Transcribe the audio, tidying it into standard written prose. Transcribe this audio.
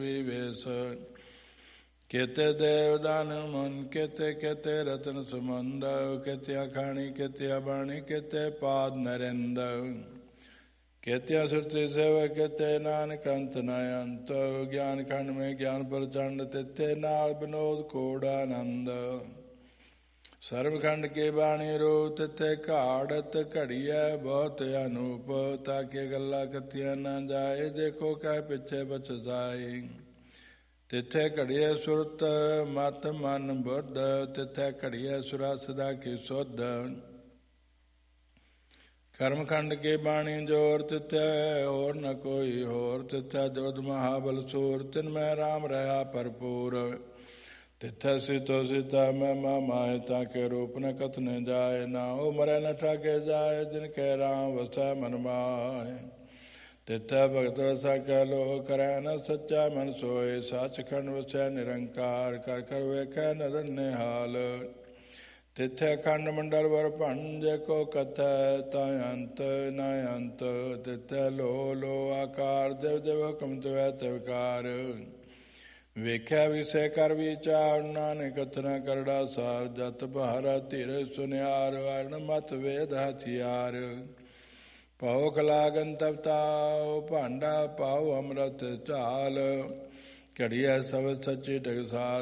ਵਿਵੇਸ। ਕੇਤੇ ਦੇਵ ਦਾਨ ਮਨ ਕੇਤੇ ਕੇਤੇ ਰਤਨ ਸੁਮੰਦ। ਕੇਤਿਆ ਖਾਣੀ ਕੇਤਿਆ ਬਾਣੀ ਕੇਤੇ ਪਾਦ ਨਰਿੰਦ। ਕੇਤਿਆ ਸੁਰਤੀ ਸੇਵ ਕੇਤੇ ਨਾਨਕ ਅੰਤ ਨ ਅੰਤ। ਗਿਆਨ ਖੰਡ ਮੇਂ ਗਿਆਨ ਪ੍ਰਚੰਡ ਤਿੱਥੇ ਨਾਲ ਵਿਨੋਦ ਕੋੜ ਆਨੰਦ। ਸਰਬ ਖੰਡ ਕੀ ਬਾਣੀ ਰੂਪ ਤਿੱਥੇ ਘਾੜਤ ਘੜੀਐ ਬਹੁਤ ਅਨੂਪ। ਤਾਕੇ ਗੱਲਾਂ ਕਥੀਆਂ ਨਾ ਜਾਏ ਦੇਖੋ ਕਹਿ ਪਿੱਛੇ ਬਚਸਾਈ। ਤਿੱਥੇ ਘੜੀਏ ਸੁਰਤ ਮਤ ਮਨ ਬੁੱਧ। ਤਿੱਥੇ ਘੜੀਏ ਸੁਰਾ ਸਦਾ ਕੀ ਸੁਧ। ਕਰਮ ਖੰਡ ਕੀ ਬਾਣੀ ਜੋਰ ਤਿੱਥੇ ਹੋਰ ਨ ਕੋਈ ਹੋਰ। ਤਿੱਥੇ ਜੋਧ ਮਹਾਬਲ ਸੂਰ ਤਿਨ ਮੈਂ ਰਾਮ ਰਹਾ ਭਰਪੂਰ। ਤਿੱਥੇ ਸੀਤੋ ਸੀਤਾ ਮੈਂ ਮਾਏ ਤਾਕੇ ਰੂਪ ਨ ਕਥਨੇ ਜਾਏ। ਨਾ ਉਹ ਮਰੈ ਨ ਠਾਕੇ ਜਾਏ ਜਿਨ ਕੈ ਰਾਮ ਵਸੈ ਮਨ ਮਾਏ। ਤਿੱਥੇ ਭਗਤ ਵਸੈ ਕਹਿ ਲੋ ਕਰੈ ਨ ਸੱਚਾ ਮਨ ਸੋਏ। ਸੱਚਖੰਡ ਵਸੈ ਨਿਰੰਕਾਰ ਕਰ ਕਰ ਵੇਖੈ ਨਦਰ ਨਿਹਾਲ। ਤਿੱਥੇ ਅਖੰਡ ਮੰਡਲ ਵਰ ਭੰਜ ਕੋ ਕਥੈ ਤਾ ਅੰਤ ਨ ਅੰਤ। ਤਿੱਥੇ ਲੋ ਲੋ ਆਕਾਰ ਦੇਵ ਦੇਵ ਹੁਕਮ ਤਿਵੈ ਤਿਵਕਾਰ। ਵੇਖਿਆ ਵਿਸੇ ਕਰ ਵਿਚਾਰ ਨਾਨਕ ਕਥਨਾ ਕਰੜਾ ਸਾਰ। ਜਤ ਭਾਰਾ ਧੀਰ ਸੁਨਿਆਰ ਵਰਨ ਮਤ ਵੇਦ ਹਥਿਆਰ। ਪਾਉ ਕਲਾਗਨ ਤਬ ਤਾਉ ਭਾਂਡਾ ਪਾਉ ਅੰਮ੍ਰਿਤ ਝਾਲ। ਘੜੀਐ ਸਬਦ ਸੱਚੀ ਟਕਸਾਲ